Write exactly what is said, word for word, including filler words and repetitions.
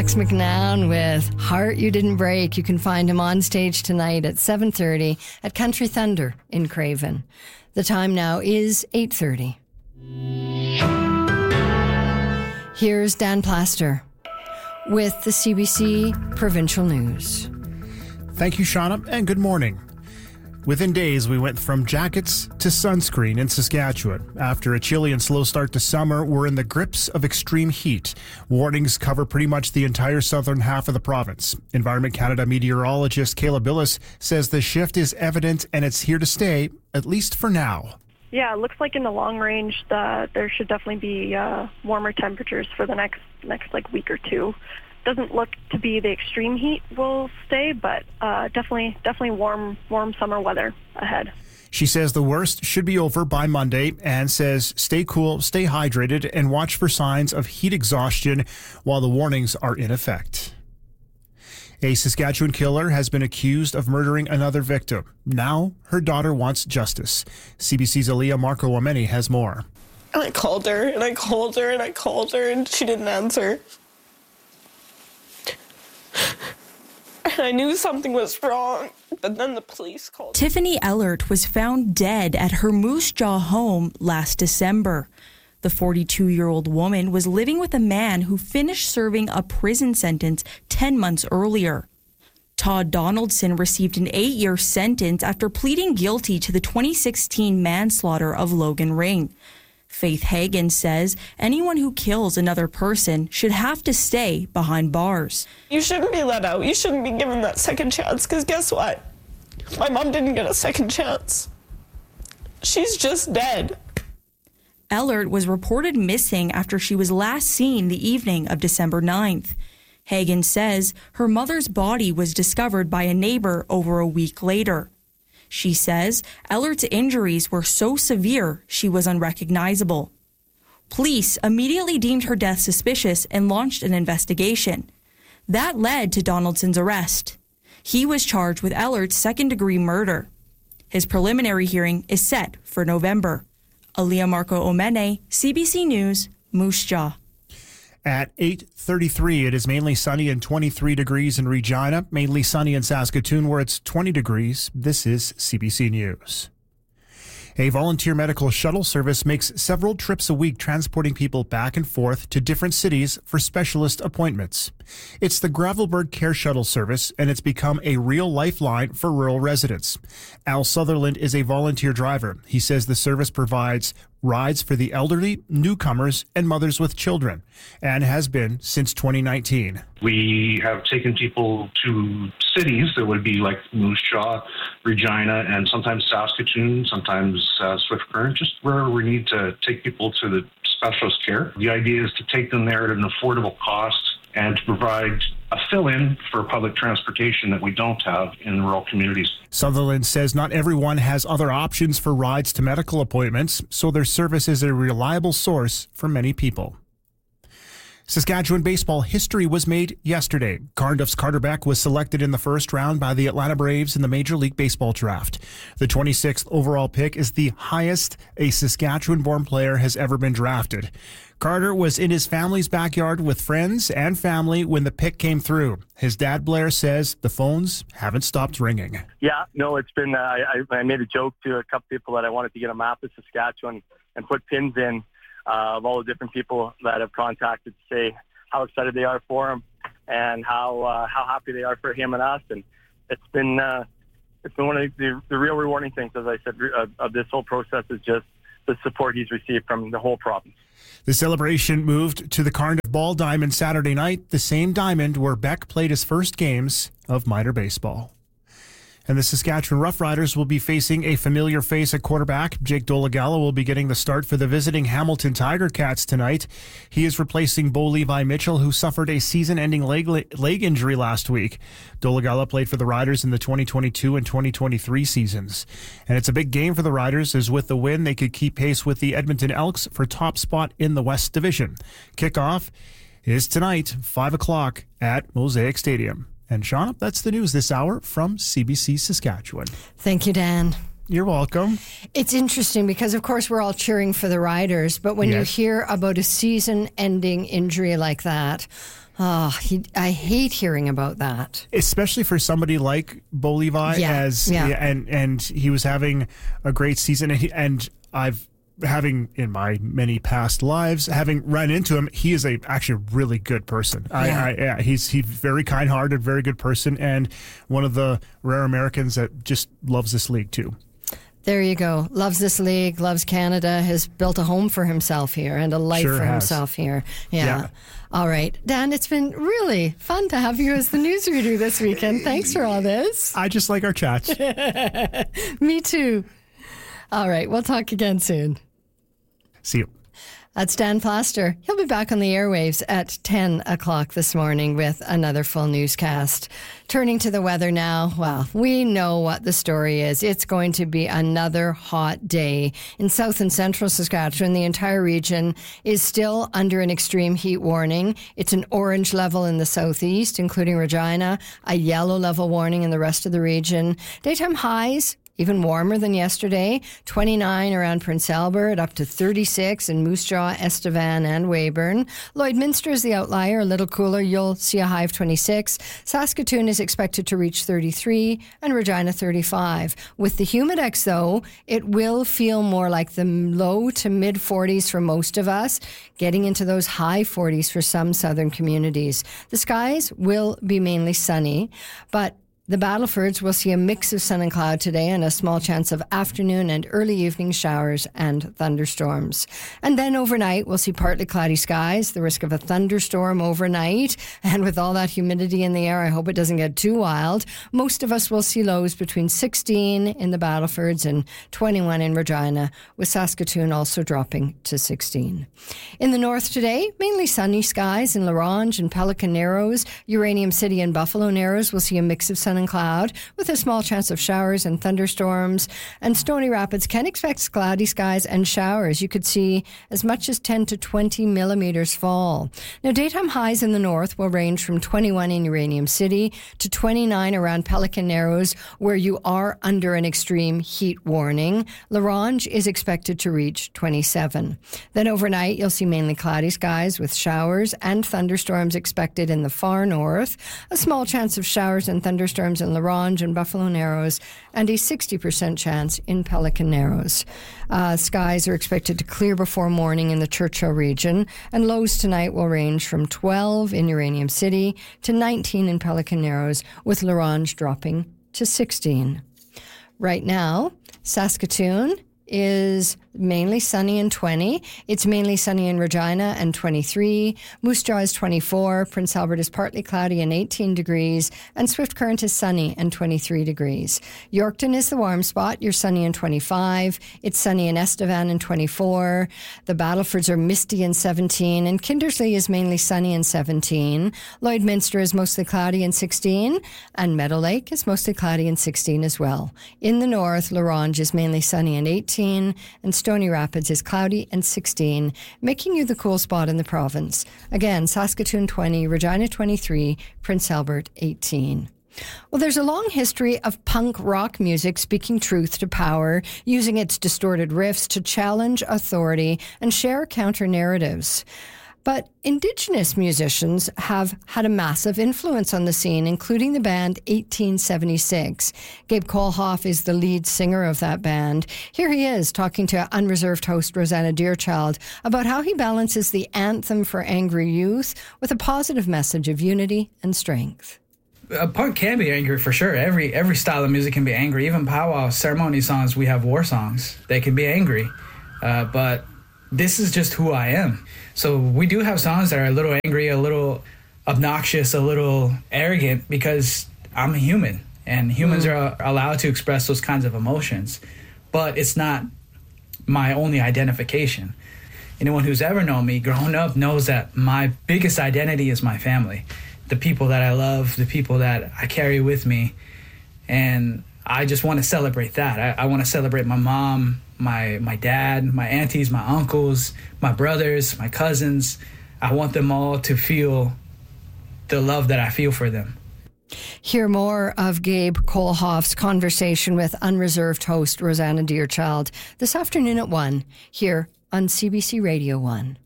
Max McNown with Heart You Didn't Break. You can find him on stage tonight at seven thirty at Country Thunder in Craven. The time now is eight thirty. Here's Dan Plaster with the C B C Provincial News. Thank you, Shauna, and good morning. Within days, we went from jackets to sunscreen in Saskatchewan. After a chilly and slow start to summer, we're in the grips of extreme heat. Warnings cover pretty much the entire southern half of the province. Environment Canada meteorologist Kayla Billis says the shift is evident and it's here to stay, at least for now. Yeah, it looks like in the long range that there should definitely be uh, warmer temperatures for the next next like week or two. Doesn't look to be the extreme heat will stay, but uh, definitely definitely warm warm summer weather ahead. She says the worst should be over by Monday and says stay cool, stay hydrated, and watch for signs of heat exhaustion while the warnings are in effect. A Saskatchewan killer has been accused of murdering another victim. Now her daughter wants justice. C B C's Aaliyah Marco Wameni has more. And I called her, and I called her, and I called her, and she didn't answer. And I knew something was wrong, but then the police called. Tiffany Ellert was found dead at her Moose Jaw home last December. The forty-two-year-old woman was living with a man who finished serving a prison sentence ten months earlier. Todd Donaldson received an eight-year sentence after pleading guilty to the twenty sixteen manslaughter of Logan Ring. Faith Hagen says anyone who kills another person should have to stay behind bars. You shouldn't be let out. You shouldn't be given that second chance, because guess what? My mom didn't get a second chance. She's just dead. Ellert was reported missing after she was last seen the evening of December ninth. Hagen says her mother's body was discovered by a neighbor over a week later. She says Ellert's injuries were so severe she was unrecognizable. Police immediately deemed her death suspicious and launched an investigation. That led to Donaldson's arrest. He was charged with Ellert's second-degree murder. His preliminary hearing is set for November. Aaliyah Marco Omene, C B C News, Moose Jaw. At eight thirty-three, it is mainly sunny and twenty-three degrees in Regina, mainly sunny in Saskatoon where it's twenty degrees. This is C B C News. A volunteer medical shuttle service makes several trips a week transporting people back and forth to different cities for specialist appointments. It's the Gravelberg Care Shuttle Service, and it's become a real lifeline for rural residents. Al Sutherland is a volunteer driver. He says the service provides rides for the elderly, newcomers, and mothers with children, and has been since twenty nineteen. We have taken people to cities that would be like Moose Jaw, Regina, and sometimes Saskatoon, sometimes uh, Swift Current, just where we need to take people to the specialist care. The idea is to take them there at an affordable cost and to provide a fill-in for public transportation that we don't have in rural communities. Sutherland says not everyone has other options for rides to medical appointments, so their service is a reliable source for many people. Saskatchewan baseball history was made yesterday. Cardiff's Carter Beck was selected in the first round by the Atlanta Braves in the Major League Baseball draft. The twenty-sixth overall pick is the highest a Saskatchewan-born player has ever been drafted. Carter was in his family's backyard with friends and family when the pick came through. His dad, Blair, says the phones haven't stopped ringing. Yeah, no, it's been, uh, I, I made a joke to a couple people that I wanted to get a map of Saskatchewan and put pins in uh, of all the different people that have contacted to say how excited they are for him and how uh, how happy they are for him and us. And it's been uh, it's been one of the, the real rewarding things, as I said, of, of this whole process is just the support he's received from the whole province. The celebration moved to the Cardiff Ball Diamond Saturday night, the same diamond where Beck played his first games of minor baseball. And the Saskatchewan Roughriders will be facing a familiar face at quarterback. Jake Dolegala will be getting the start for the visiting Hamilton Tiger Cats tonight. He is replacing Bo Levi Mitchell, who suffered a season-ending leg, leg injury last week. Dolegala played for the Riders in the twenty twenty-two and twenty twenty-three seasons. And it's a big game for the Riders, as with the win, they could keep pace with the Edmonton Elks for top spot in the West Division. Kickoff is tonight, five o'clock at Mosaic Stadium. And Shauna, that's the news this hour from C B C Saskatchewan. Thank you, Dan. You're welcome. It's interesting because, of course, we're all cheering for the Riders, but when yes. you hear about a season-ending injury like that, Oh, he, I hate hearing about that. Especially for somebody like Bo Levi, Yeah, as yeah. and and he was having a great season, and, he, and I've having in my many past lives having run into him. He is a actually a really good person. Yeah. I, I, yeah, he's he's very kind-hearted, very good person, and one of the rare Americans that just loves this league too. There you go. Loves this league, loves Canada, has built a home for himself here and a life Sure for has. himself here. Yeah. Yeah. All right. Dan, it's been really fun to have you as the newsreader this weekend. Thanks for all this. I just like our chats. Me too. All right. We'll talk again soon. See you. That's Dan Plaster. He'll be back on the airwaves at ten o'clock this morning with another full newscast. Turning to the weather now, well, we know what the story is. It's going to be another hot day. In south and central Saskatchewan, the entire region is still under an extreme heat warning. It's an orange level in the southeast, including Regina, a yellow level warning in the rest of the region. Daytime highs even warmer than yesterday, twenty-nine around Prince Albert, up to thirty-six in Moose Jaw, Estevan, and Weyburn. Lloydminster is the outlier, a little cooler. You'll see a high of twenty-six. Saskatoon is expected to reach thirty-three, and Regina thirty-five. With the Humidex, though, it will feel more like the low to mid forties for most of us, getting into those high forties for some southern communities. The skies will be mainly sunny, but the Battlefords will see a mix of sun and cloud today and a small chance of afternoon and early evening showers and thunderstorms. And then overnight, we'll see partly cloudy skies, the risk of a thunderstorm overnight. And with all that humidity in the air, I hope it doesn't get too wild. Most of us will see lows between sixteen in the Battlefords and twenty-one in Regina, with Saskatoon also dropping to sixteen. In the north today, mainly sunny skies in La Ronge and Pelican Narrows. Uranium City and Buffalo Narrows will see a mix of sun and cloud with a small chance of showers and thunderstorms. And Stony Rapids can expect cloudy skies and showers. You could see as much as ten to twenty millimeters fall. Now, daytime highs in the north will range from twenty-one in Uranium City to twenty-nine around Pelican Narrows, where you are under an extreme heat warning. La Ronge is expected to reach twenty-seven. Then overnight, you'll see mainly cloudy skies with showers and thunderstorms expected in the far north. A small chance of showers and thunderstorms in La Ronge and Buffalo Narrows, and a sixty percent chance in Pelican Narrows. Uh, skies are expected to clear before morning in the Churchill region, and lows tonight will range from twelve in Uranium City to nineteen in Pelican Narrows, with La Ronge dropping to sixteen. Right now, Saskatoon is mainly sunny and twenty. It's mainly sunny in Regina and twenty-three. Moose Jaw is twenty-four. Prince Albert is partly cloudy and eighteen degrees. And Swift Current is sunny and twenty-three degrees. Yorkton is the warm spot. You're sunny and twenty-five. It's sunny in Estevan and twenty-four. The Battlefords are misty and seventeen. And Kindersley is mainly sunny and seventeen. Lloydminster is mostly cloudy and sixteen. And Meadow Lake is mostly cloudy and sixteen as well. In the north, La Ronge is mainly sunny and eighteen. And Stony Rapids is cloudy and sixteen, making you the cool spot in the province. Again, Saskatoon twenty, Regina twenty-three, Prince Albert eighteen. Well, there's a long history of punk rock music speaking truth to power, using its distorted riffs to challenge authority and share counter-narratives. But Indigenous musicians have had a massive influence on the scene, including the band eighteen seventy-six. Gabe Kohlhoff is the lead singer of that band. Here he is talking to Unreserved host Rosanna Deerchild about how he balances the anthem for angry youth with a positive message of unity and strength. A punk can be angry for sure. Every every style of music can be angry. Even powwow ceremony songs, we have war songs. They can be angry. Uh, but this is just who I am. So we do have songs that are a little angry, a little obnoxious, a little arrogant, because I'm a human, and humans mm. are allowed to express those kinds of emotions. But it's not my only identification. Anyone who's ever known me growing up knows that my biggest identity is my family, the people that I love, the people that I carry with me. And I just want to celebrate that. I, I want to celebrate my mom, my my dad, my aunties, my uncles, my brothers, my cousins. I want them all to feel the love that I feel for them. Hear more of Gabe Kohlhoff's conversation with Unreserved host Rosanna Deerchild this afternoon at one, here on C B C Radio one.